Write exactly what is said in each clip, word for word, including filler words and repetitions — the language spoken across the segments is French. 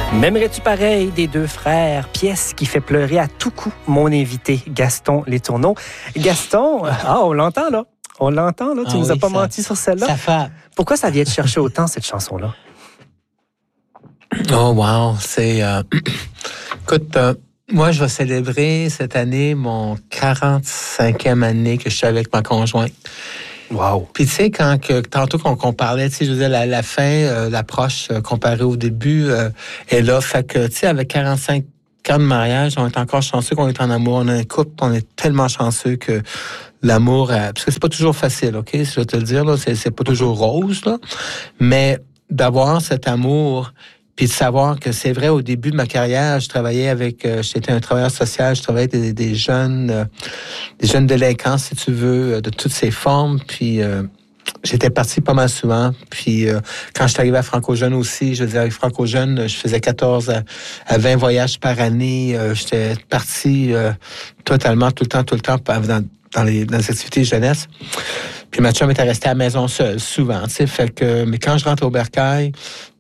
M'aimerais-tu pareil des deux frères, pièce qui fait pleurer à tout coup mon invité Gaston Letourneau. Gaston, ah on l'entend là, on l'entend là, tu ah nous oui, as pas ça, menti sur celle-là. Ça fait... Pourquoi ça vient te chercher autant cette chanson-là? Oh wow, c'est... Euh... Écoute, euh, moi je vais célébrer cette année mon quarante-cinquième année que je suis avec ma conjointe. Wow. Puis tu sais, quand que, tantôt qu'on, qu'on parlait, tu sais, je veux dire, la, la fin, euh, l'approche euh, comparée au début euh, est là. Fait que, tu sais, avec quarante-cinq ans de mariage, on est encore chanceux qu'on est en amour. On a un couple, on est tellement chanceux que l'amour... Euh, parce que c'est pas toujours facile, OK? Si je vais te le dire, là, c'est, c'est pas toujours rose, là. Mais d'avoir cet amour... Puis de savoir que c'est vrai, au début de ma carrière, je travaillais avec, euh, j'étais un travailleur social, je travaillais avec des, des jeunes, euh, des jeunes délinquants, si tu veux, euh, de toutes ces formes. Puis euh, j'étais parti pas mal souvent. Puis euh, quand je suis arrivé à Franco-Jeune aussi, je veux dire, avec Franco-Jeune, je faisais quatorze à vingt voyages par année. Euh, j'étais parti euh, totalement, tout le temps, tout le temps, dans, dans, les, dans les activités jeunesse. Puis ma chum était restée à la maison seule, souvent, tu sais. Fait que, mais quand je rentre au Bercail,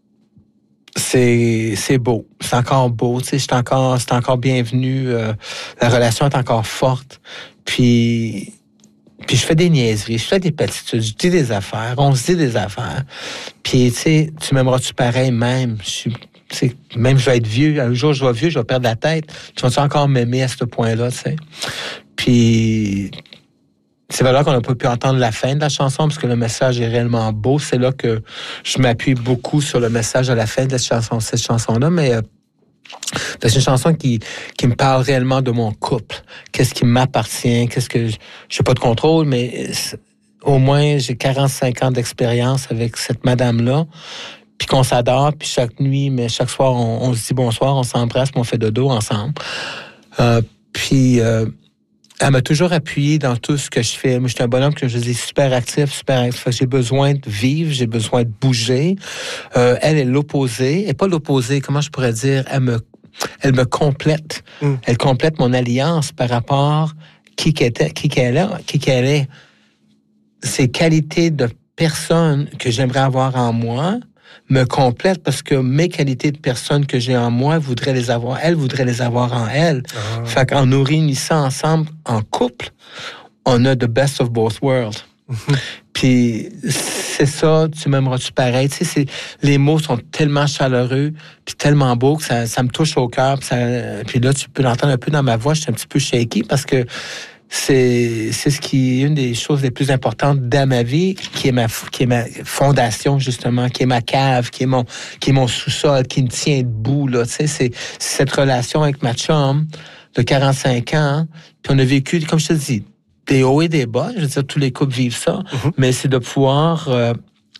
C'est, c'est beau. C'est encore beau. Tu sais, c'est encore, c'est encore bienvenu. Euh, la relation est encore forte. Puis, puis je fais des niaiseries, je fais des platitudes, je dis des affaires, on se dit des affaires. Puis, tu sais, tu m'aimeras-tu pareil même? Je suis, tu sais, même je vais être vieux. Un jour, je vais vieux, je vais perdre la tête. Tu vas-tu encore m'aimer à ce point-là, tu sais? Puis... C'est vrai qu'on n'a pas pu entendre la fin de la chanson parce que le message est réellement beau. C'est là que je m'appuie beaucoup sur le message à la fin de cette, chanson, cette chanson-là. Mais euh, c'est une chanson qui, qui me parle réellement de mon couple. Qu'est-ce qui m'appartient? Qu'est-ce que... Je n'ai pas de contrôle, mais au moins, j'ai quarante-cinq ans d'expérience avec cette madame-là. Puis qu'on s'adore, puis chaque nuit, mais chaque soir, on, on se dit bonsoir, on s'embrasse, puis on fait dodo ensemble. Euh, puis... Euh, Elle m'a toujours appuyé dans tout ce que je fais. Moi, je suis un bonhomme que je dis super actif, super actif. J'ai besoin de vivre, j'ai besoin de bouger. Euh, elle est l'opposé. Et pas l'opposé, comment je pourrais dire? Elle me, elle me complète. Mm. Elle complète mon alliance par rapport à qui qu'elle était, qui qu'elle est, qui qu'elle est. Ces qualités de personne que j'aimerais avoir en moi me complète parce que mes qualités de personne que j'ai en moi voudraient les avoir, elle voudrait les avoir en elle. Ah. Fait qu'en nous réunissant ensemble en couple, on a the best of both worlds. Mm-hmm. Puis c'est ça, tu m'aimeras-tu pareil? Tu sais, c'est, les mots sont tellement chaleureux puis tellement beaux que ça, ça me touche au cœur. Puis, ça, puis là, tu peux l'entendre un peu dans ma voix, je suis un petit peu shaky parce que C'est, c'est ce qui est une des choses les plus importantes dans ma vie, qui est ma, qui est ma fondation, justement, qui est ma cave, qui est mon, qui est mon sous-sol, qui me tient debout, là. Tu sais, c'est, c'est cette relation avec ma chum de quarante-cinq ans. Puis on a vécu, comme je te dis, des hauts et des bas. Je veux dire, tous les couples vivent ça. Mm-hmm. Mais c'est de pouvoir euh,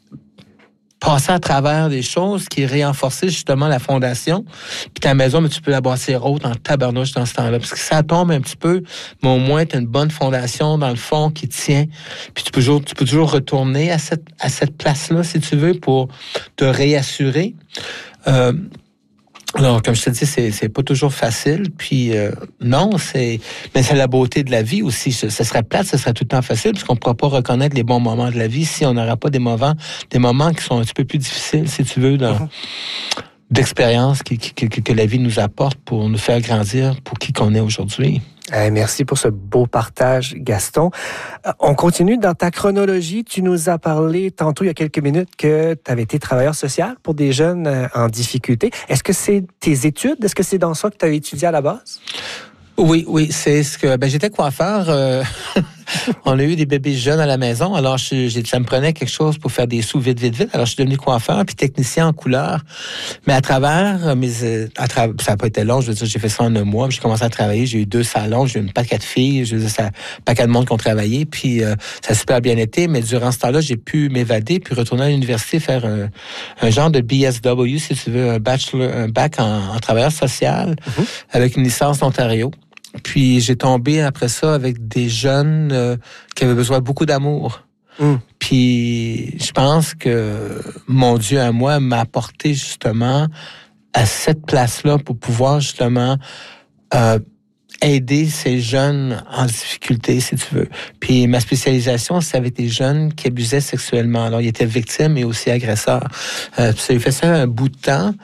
passer à travers des choses qui renforcent justement la fondation. Puis ta maison, mais tu peux la bâtir haute en tabarnouche dans ce temps-là. Parce que ça tombe un petit peu, mais au moins, tu as une bonne fondation dans le fond qui tient. Puis tu peux toujours, tu peux toujours retourner à cette, à cette place-là, si tu veux, pour te réassurer. Euh, alors, comme je te dis, c'est, c'est pas toujours facile. Puis euh, non, c'est... Mais c'est la beauté de la vie aussi. Ce, ce serait plate, ce serait tout le temps facile, parce qu'on ne pourra pas reconnaître les bons moments de la vie si on n'aura pas des moments, des moments qui sont un petit peu plus difficiles, si tu veux, dans, mm-hmm. d'expérience que, que, que, que la vie nous apporte pour nous faire grandir pour qui qu'on est aujourd'hui. Eh, merci pour ce beau partage, Gaston. Euh, on continue dans ta chronologie. Tu nous as parlé tantôt, il y a quelques minutes, que tu avais été travailleur social pour des jeunes euh, en difficulté. Est-ce que c'est tes études? Est-ce que c'est dans ça que tu as étudié à la base? Oui, oui, c'est ce que... Ben, j'étais coiffeur. Euh, on a eu des bébés jeunes à la maison. Alors, je, j'ai, ça me prenait quelque chose pour faire des sous vite, vite, vite. Alors, je suis devenu coiffeur puis technicien en couleur. Mais à travers mes... À travers, ça n'a pas été long. Je veux dire, j'ai fait ça en un mois. J'ai commencé à travailler. J'ai eu deux salons. J'ai eu une paquet de filles. Je veux dire, ça, un paquet de monde qui ont travaillé. Puis, euh, ça a super bien été. Mais durant ce temps-là, j'ai pu m'évader puis retourner à l'université faire un, un genre de B S W, si tu veux, un bachelor, un bac en, en travailleur social mm-hmm. avec une licence d'Ontario. Puis j'ai tombé après ça avec des jeunes euh, qui avaient besoin de beaucoup d'amour. Mm. Puis je pense que mon Dieu à moi m'a apporté justement à cette place-là pour pouvoir justement euh, aider ces jeunes en difficulté, si tu veux. Puis ma spécialisation, c'est avec des jeunes qui abusaient sexuellement. Alors, ils étaient victimes et aussi agresseurs. Euh, puis ça, j'ai fait ça un bout de temps.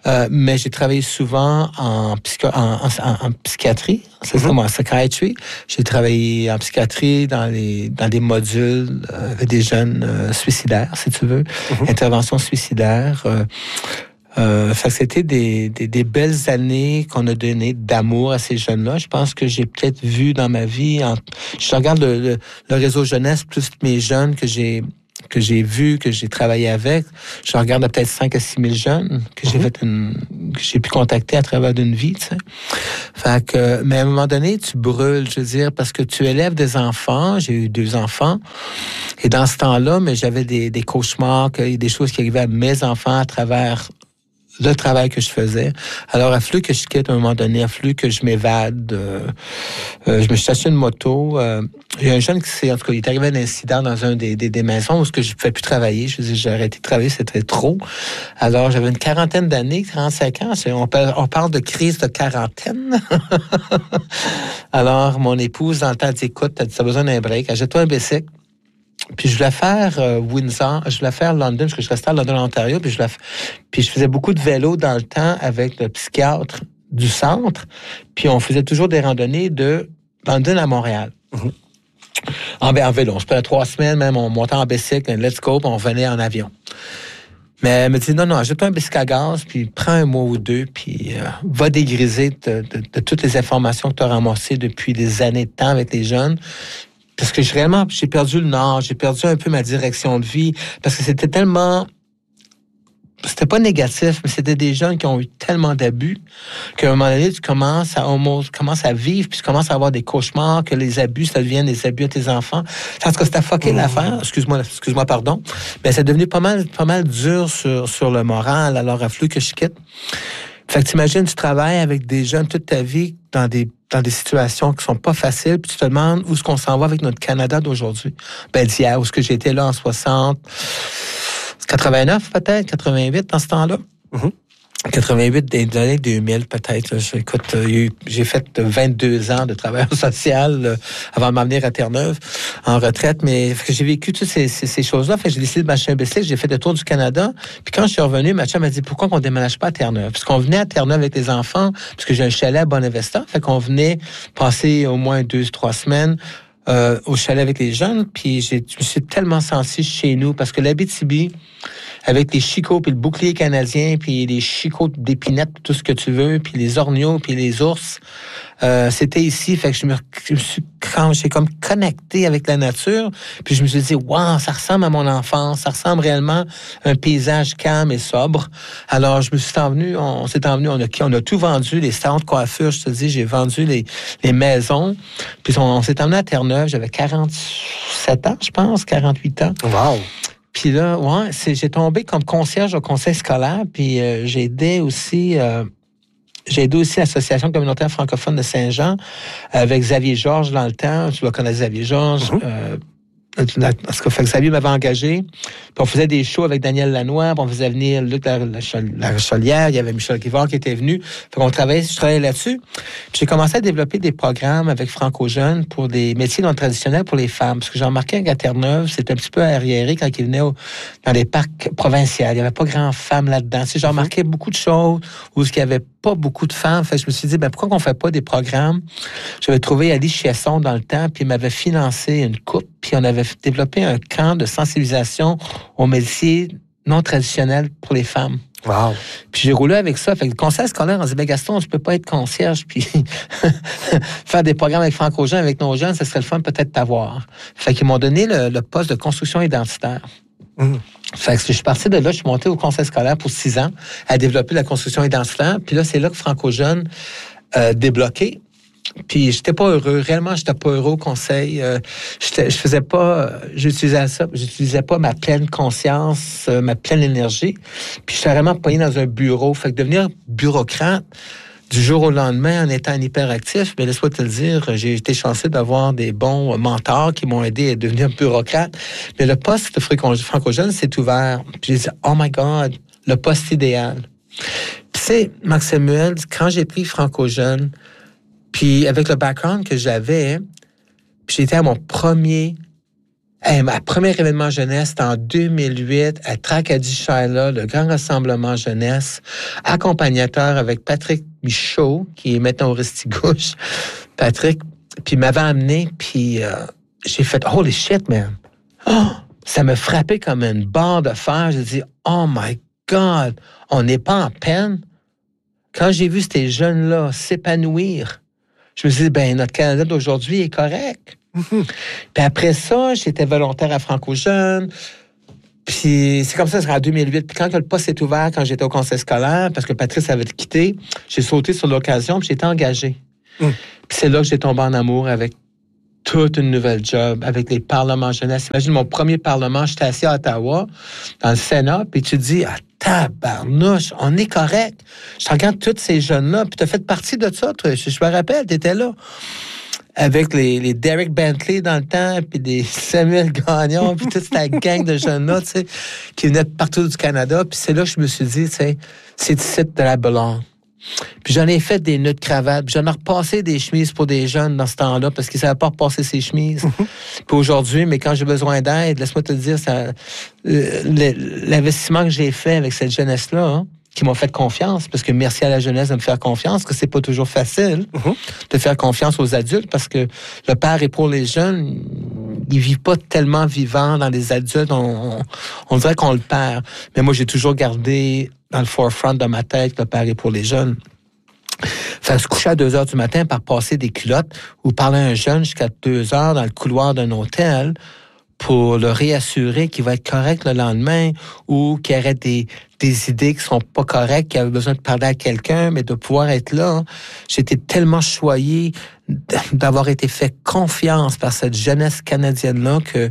Euh, mais j'ai travaillé souvent en, psycho, en, en, en psychiatrie, c'est mm-hmm. ça, en psychiatrie. J'ai travaillé en psychiatrie dans, les, dans des modules euh, avec des jeunes euh, suicidaires, si tu veux, mm-hmm. intervention suicidaire. Euh, Euh, fait que c'était des, des, des belles années qu'on a données d'amour à ces jeunes-là. Je pense que j'ai peut-être vu dans ma vie, en, je regarde le, le, le réseau jeunesse, plus mes jeunes que j'ai que j'ai vus, que j'ai travaillé avec. Je regarde à peut-être cinq à six mille jeunes que j'ai mm-hmm. fait une, que j'ai pu contacter à travers d'une vie, tu sais. Fait que, mais à un moment donné, tu brûles, je veux dire, parce que tu élèves des enfants. J'ai eu deux enfants. Et dans ce temps-là, mais j'avais des, des cauchemars, des choses qui arrivaient à mes enfants à travers le travail que je faisais. Alors, il a fallu que je quitte à un moment donné, il a fallu que je m'évade. Euh, euh, je me suis acheté une moto. Euh, il y a un jeune qui s'est, en tout cas, il est arrivé à un incident dans un des, des, des maisons où je ne pouvais plus travailler. Je veux dire, j'ai arrêté de travailler, c'était trop. Alors, j'avais une quarantaine d'années, quarante-cinq ans. On parle, on parle de crise de quarantaine. Alors, mon épouse, dans le temps, elle dit, écoute, tu as besoin d'un break. Achète-toi un bicycle. Puis je voulais faire euh, Windsor, je voulais faire London, parce que je restais à London, Ontario, puis je, voulais, puis je faisais beaucoup de vélo dans le temps avec le psychiatre du centre, puis on faisait toujours des randonnées de London à Montréal. Mm-hmm. En, en vélo. Je prenais trois semaines, même, on montait en bicycle, let's go, puis on venait en avion. Mais elle me dit, non, non, achète-toi un bicycle à gaz, puis prends un mois ou deux, puis euh, va dégriser de, de, de toutes les informations que tu as ramassées depuis des années de temps avec les jeunes. Parce que je, réellement, j'ai perdu le nord, j'ai perdu un peu ma direction de vie, parce que c'était tellement... C'était pas négatif, mais c'était des jeunes qui ont eu tellement d'abus qu'à un moment donné, tu commences à, tu commences à vivre, puis tu commences à avoir des cauchemars, que les abus, ça devient des abus à tes enfants. En tout cas, c'était fucké mmh. l'affaire, excuse-moi, excuse-moi, pardon, mais c'est devenu pas mal, pas mal dur sur, sur le moral, alors il a fallu que je quitte. Fait que t'imagines, tu travailles avec des jeunes toute ta vie dans des dans des situations qui sont pas faciles, puis tu te demandes où est-ce qu'on s'en va avec notre Canada d'aujourd'hui. Ben, d'hier, où est-ce que j'étais là en soixante, quatre-vingt-neuf peut-être, quatre-vingt-huit dans ce temps-là. Mm-hmm. quatre-vingt-huit des années deux mille peut-être. Écoute, j'ai fait vingt-deux ans de travail social avant de m'emmener à Terre-Neuve en retraite, mais j'ai vécu toutes ces, ces, ces choses-là. Fait que j'ai décidé de m'acheter un bicycle, j'ai fait le tour du Canada. Puis quand je suis revenu, ma chum m'a dit pourquoi on ne déménage pas à Terre-Neuve? Parce qu'on venait à Terre-Neuve avec les enfants, parce que j'ai un chalet à Bonavista. Fait qu'on venait passer au moins deux, trois semaines euh, au chalet avec les jeunes. Puis j'ai, je me suis tellement senti chez nous parce que l'Abitibi, avec les chicots, puis le bouclier canadien, puis les chicots d'épinettes, tout ce que tu veux, puis les orgnaux, puis les ours. Euh, c'était ici, fait que je me, je me suis quand j'ai comme connecté avec la nature, puis je me suis dit, wow, ça ressemble à mon enfance, ça ressemble réellement à un paysage calme et sobre. Alors, je me suis envenu, on, on s'est envenu, on a, on a tout vendu, les salons de coiffure, je te dis, j'ai vendu les, les maisons, puis on, on s'est emmené à Terre-Neuve, j'avais quarante-sept ans, je pense, quarante-huit ans. Wow! Puis là, ouais, c'est, j'ai tombé comme concierge au conseil scolaire, puis euh, j'ai aidé aussi, euh, j'ai aidé aussi l'Association communautaire francophone de Saint-Jean avec Xavier Georges dans le temps. Tu dois connaître Xavier Georges. Mm-hmm. Euh, parce que Xavier m'avait engagé. Puis on faisait des shows avec Daniel Lanois, puis on faisait venir Luc la, la, la Rochelière, il y avait Michel Guivard qui était venu. Fait qu'on travaillait, je travaillais là-dessus. Puis j'ai commencé à développer des programmes avec Franco Jeunes pour des métiers non traditionnels pour les femmes. Parce que j'ai remarqué qu'à Terre-Neuve, c'était un petit peu arriéré quand ils venaient au, dans les parcs provinciaux. Il n'y avait pas grand femmes là-dedans. Tu sais, j'ai remarqué mm-hmm. beaucoup de choses où il n'y avait pas beaucoup de femmes. Fait que je me suis dit, ben pourquoi qu'on ne fait pas des programmes? J'avais trouvé Alice Chiasson dans le temps, puis il m'avait financé une coupe, puis on avait développé un camp de sensibilisation aux métiers non traditionnels pour les femmes. Wow. Puis j'ai roulé avec ça. Fait que le conseil scolaire, on dit, ben Gaston, je peux pas être concierge, puis faire des programmes avec Franco Jeunes, avec nos jeunes, ça serait le fun peut-être t'avoir. Fait qu'ils m'ont donné le, le poste de construction identitaire. Mmh. Fait que je suis parti de là, je suis monté au conseil scolaire pour six ans à développer la construction identitaire. Puis là, c'est là que Franco Jeunes euh, débloqué. Puis j'étais pas heureux, réellement j'étais pas heureux au conseil. Euh, je faisais pas, j'utilisais ça, j'utilisais pas ma pleine conscience, euh, ma pleine énergie. Puis j'étais vraiment pogné dans un bureau. Fait que devenir bureaucrate du jour au lendemain en étant un hyperactif, mais laisse-moi te le dire, j'ai été chanceux d'avoir des bons mentors qui m'ont aidé à devenir bureaucrate. Mais le poste de Franco Jeunes s'est ouvert. Puis j'ai dit, oh my God, le poste idéal. Puis c'est, Marc Samuel, quand j'ai pris Franco Jeunes, puis avec le background que j'avais, puis j'étais à mon premier Hey, ma premier événement jeunesse, c'était en deux mille huit, à Tracadie-Shiloh, le grand rassemblement jeunesse, accompagnateur avec Patrick Michaud, qui est maintenant au Restigouche. Patrick, puis il m'avait amené, puis euh, j'ai fait « Holy shit, man! Oh! » Ça me frappait comme une barre de fer. J'ai dit « Oh my God! On n'est pas en peine? » Quand j'ai vu ces jeunes-là s'épanouir, je me suis dit « Ben, notre Canada d'aujourd'hui est correct. » Puis après ça, j'étais volontaire à Franco-Jeunes. Puis c'est comme ça, c'est en deux mille huit. Puis quand le poste est ouvert, quand j'étais au conseil scolaire, parce que Patrice avait quitté, j'ai sauté sur l'occasion, puis j'ai été engagé. Mm. Puis c'est là que j'ai tombé en amour avec toute une nouvelle job, avec les parlements jeunesse. Imagine mon premier parlement, j'étais assis à Ottawa, dans le Sénat, puis tu te dis, ah, tabarnouche, on est correct. Je regarde tous ces jeunes-là, puis tu as fait partie de ça, toi. Je, je me rappelle, tu étais là. Avec les, les Derek Bentley dans le temps, puis des Samuel Gagnon, puis toute cette gang de jeunes-là, tu sais, qui venaient de partout du Canada. Puis c'est là que je me suis dit, tu sais, c'est ici de la belong. Puis j'en ai fait des nœuds de cravate, puis j'en ai repassé des chemises pour des jeunes dans ce temps-là, parce qu'ils ne savaient pas repasser ces chemises. Mm-hmm. Puis aujourd'hui, mais quand j'ai besoin d'aide, laisse-moi te dire, ça, euh, l'investissement que j'ai fait avec cette jeunesse-là, hein, qui m'ont fait confiance, parce que merci à la jeunesse de me faire confiance, que c'est pas toujours facile mm-hmm. de faire confiance aux adultes, parce que le père est pour les jeunes, ils vivent pas tellement vivants dans les adultes, on, on, on dirait qu'on le perd. Mais moi, j'ai toujours gardé dans le forefront de ma tête que le père est pour les jeunes. Faire se coucher à deux heures du matin par passer des culottes ou parler à un jeune jusqu'à deux heures dans le couloir d'un hôtel pour le réassurer qu'il va être correct le lendemain ou qu'il y aurait des, des idées qui sont pas correctes, qu'il avait besoin de parler à quelqu'un, mais de pouvoir être là. J'étais tellement choyé d'avoir été fait confiance par cette jeunesse canadienne-là que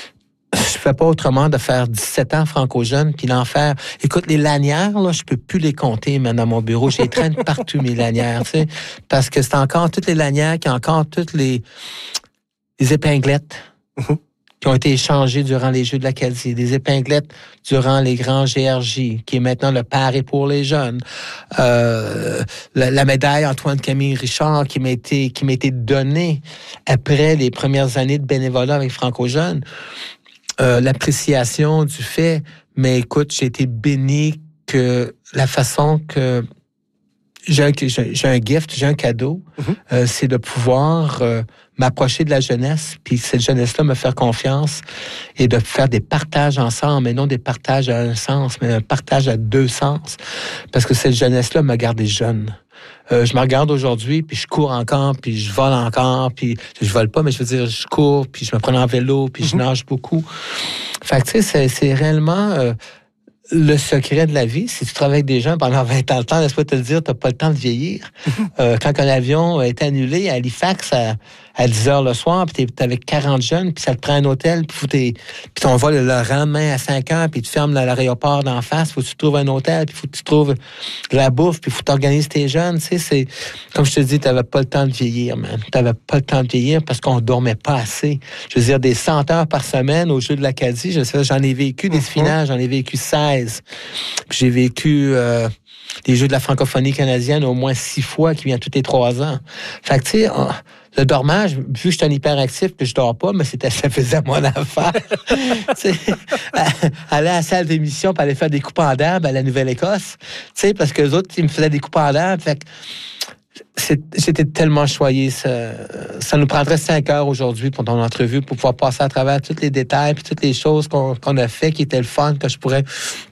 je fais pas autrement de faire dix-sept ans franco-jeune puis d'en faire. Écoute, les lanières, là, je peux plus les compter, mais dans mon bureau. J'ai traîne partout mes lanières, tu sais, parce que c'est encore toutes les lanières, qui ont encore toutes les, les épinglettes. Mm-hmm. qui ont été échangées durant les Jeux de l'Acadie, des épinglettes durant les grands G R J, qui est maintenant le pari et pour les jeunes. Euh, la, la médaille Antoine-Camille Richard qui m'a été, qui m'a été donnée après les premières années de bénévolat avec Franco-Jeunes. Euh, l'appréciation du fait, mais écoute, j'ai été béni que la façon que j'ai un, j'ai, j'ai un gift, j'ai un cadeau, mm-hmm. euh, c'est de pouvoir euh, m'approcher de la jeunesse, puis cette jeunesse-là me faire confiance et de faire des partages ensemble, mais non des partages à un sens, mais un partage à deux sens, parce que cette jeunesse-là me garde jeune. Euh, je me regarde aujourd'hui, puis je cours encore, puis je vole encore, puis je vole pas, mais je veux dire, je cours, puis je me prends en vélo, puis mm-hmm. je nage beaucoup. Fait que tu sais, c'est, c'est réellement euh, le secret de la vie. Si tu travailles avec des gens pendant vingt ans de temps, laisse-moi te le dire, t'as pas le temps de vieillir. Mm-hmm. Euh, quand un avion est annulé à Halifax à, à dix heures le soir, puis t'es avec quarante jeunes, puis ça te prend un hôtel, puis puis ton vol le lendemain à cinq heures, puis tu fermes l'aéroport d'en face, faut que tu trouves un hôtel, puis faut que tu trouves de la bouffe, puis faut que tu organises tes jeunes. Tu sais, c'est, comme je te dis, t'avais pas le temps de vieillir, man. T'avais pas le temps de vieillir parce qu'on dormait pas assez. Je veux dire, des cent heures par semaine au Jeu de l'Acadie, je sais, j'en ai vécu des finales, j'en ai vécu seize. Puis j'ai vécu euh, les Jeux de la francophonie canadienne au moins six fois, qui vient tous les trois ans. Fait que, tu sais, on, le dormage, vu que je suis un hyperactif que je dors pas, mais c'était, ça faisait mon affaire. Tu sais, aller à la salle d'émission pour aller faire des coupes en d'herbe à la Nouvelle-Écosse, tu sais, parce que les autres, ils me faisaient des coupes en d'herbe. Fait que c'est, j'étais tellement choyé. Ça, ça nous prendrait cinq heures aujourd'hui pour ton entrevue pour pouvoir passer à travers tous les détails puis toutes les choses qu'on, qu'on a fait qui étaient le fun, que je pourrais...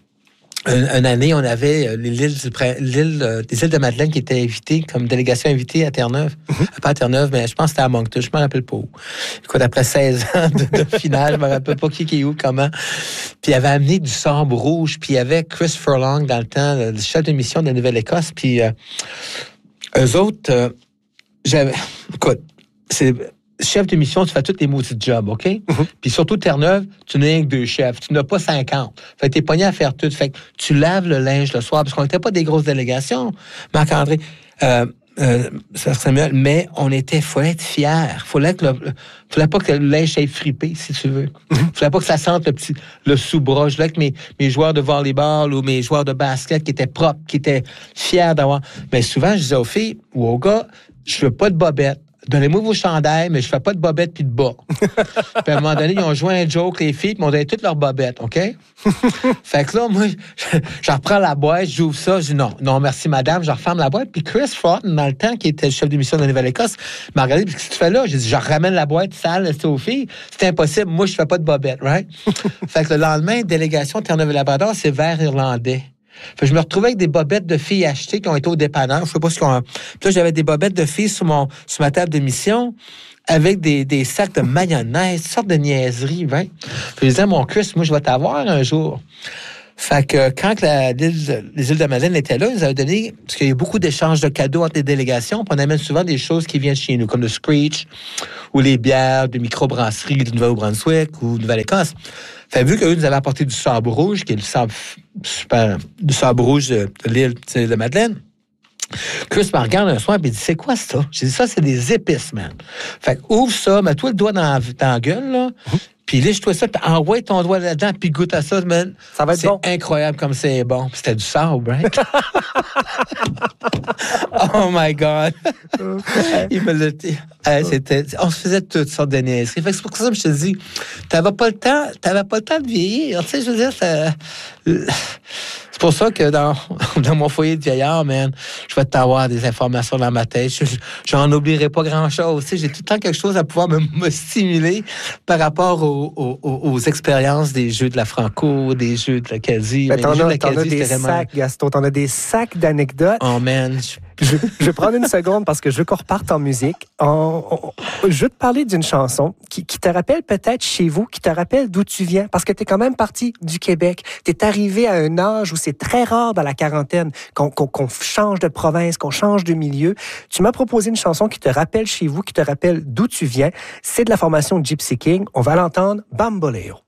Une, une année, on avait l'île, l'île, les îles de Madeleine qui étaient invitées comme délégation invitée à Terre-Neuve. Mm-hmm. Pas à Terre-Neuve, mais je pense que c'était à Moncton. Je me rappelle pas où. Écoute, après seize ans de, de finale, je me rappelle pas qui qui est où, comment. Puis il avait amené du sable rouge. Puis il y avait Chris Furlong dans le temps, le chef de mission de la Nouvelle-Écosse. Puis euh, eux autres, euh, j'avais... Écoute, c'est... Chef de mission, tu fais tous les maudits jobs, OK? Mm-hmm. Puis surtout, Terre-Neuve, tu n'as que deux chefs. Tu n'as pas cinquante. Fait que t'es pogné à faire tout. Fait que tu laves le linge le soir, parce qu'on n'était pas des grosses délégations, Marc-André, euh, euh, Samuel, mais on était, fallait être fiers. Fallait que le, fallait pas que le linge soit fripé, si tu veux. Mm-hmm. Fallait pas que ça sente le petit, le sous-bras. Je voulais que mes, mes joueurs de volleyball ou mes joueurs de basket qui étaient propres, qui étaient fiers d'avoir. Mais souvent, je disais aux filles ou aux gars, je veux pas de bobette. donnez-moi vos chandails, mais je fais pas de bobettes puis de bas. Puis à un moment donné, ils ont joué un joke, les filles, puis ils m'ont donné toutes leurs bobettes, OK? Fait que là, moi, je, je reprends la boîte, j'ouvre ça, je dis non, non, merci madame, je referme la boîte. Puis Chris Froton, dans le temps, qui était le chef d'émission de la Nouvelle-Écosse, m'a regardé, puis qu'est-ce que tu fais là? J'ai dit, je ramène la boîte sale, c'est aux filles. C'est impossible, moi, je fais pas de bobettes, right? Fait que le lendemain, délégation Terre-Neuve-Labrador, c'est vert irlandais. Fait que je me retrouvais avec des bobettes de filles achetées qui ont été au dépanneur. Je sais pas ce qu'on a. Puis là, j'avais des bobettes de filles sur, mon, sur ma table d'émission avec des, des sacs de mayonnaise, toutes sortes de niaiseries. Hein? Puis je disais, mon Chris, moi, je vais t'avoir un jour. Fait que quand la, l'île, les îles de Madeleine étaient là, ils nous avaient donné, parce qu'il y a beaucoup d'échanges de cadeaux entre les délégations, puis on amène souvent des choses qui viennent chez nous, comme le Screech, ou les bières de microbrasserie de Nouveau-Brunswick ou Nouvelle-Écosse. Fait vu qu'eux nous avaient apporté du sabre rouge, qui est le sabre super, du sabre rouge de, de l'île de Madeleine, Chris me regarde un soir et il dit, c'est quoi ça? J'ai dit, ça, c'est des épices, man. Fait que ouvre ça, mets-toi le doigt dans, dans la gueule, là. Mm-hmm. Puis lèche-toi ça, puis envoie ton doigt là-dedans, puis goûte à ça, man. Ça va être c'est bon. C'est incroyable comme c'est bon. Puis c'était du sabre, right? Oh my God! Il me l'a dit. Hey, c'était, on se faisait toutes sortes de niaiseries. Fait que c'est pour ça que je te dis, t'avais pas le temps, t'avais pas le temps de vieillir. Tu sais, je veux dire, ça... C'est pour ça que dans, dans mon foyer de vieillard, man, je vais t'avoir des informations dans ma tête. Je, j'en oublierai pas grand-chose. Tu sais, j'ai tout le temps quelque chose à pouvoir me, me stimuler par rapport aux, aux, aux expériences des Jeux de la Franco, des Jeux de l'Acadie. Mais t'en, les Jeux as, de t'en as des sacs, vraiment... Gaston. T'en as des sacs d'anecdotes. Oh, man. Je... Je, je vais prendre une seconde parce que je veux qu'on reparte en musique. On, on, je veux te parler d'une chanson qui, qui te rappelle peut-être chez vous, qui te rappelle d'où tu viens, parce que tu es quand même parti du Québec. Tu es arrivé à un âge où c'est très rare dans la quarantaine qu'on, qu'on, qu'on change de province, qu'on change de milieu. Tu m'as proposé une chanson qui te rappelle chez vous, qui te rappelle d'où tu viens. C'est de la formation Gypsy King. On va l'entendre, Bamboleo.